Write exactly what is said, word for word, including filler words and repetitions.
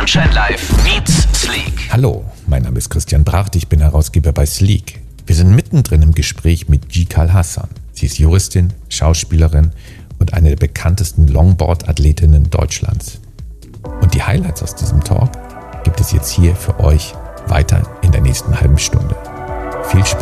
Sunshine Live meets Sleek. Hallo, mein Name ist Christian Bracht, ich bin Herausgeber bei Sleek. Wir sind mittendrin im Gespräch mit Jikal Hassan. Sie ist Juristin, Schauspielerin und eine der bekanntesten Longboard-Athletinnen Deutschlands. Und die Highlights aus diesem Talk gibt es jetzt hier für euch weiter in der nächsten halben Stunde. Viel Spaß!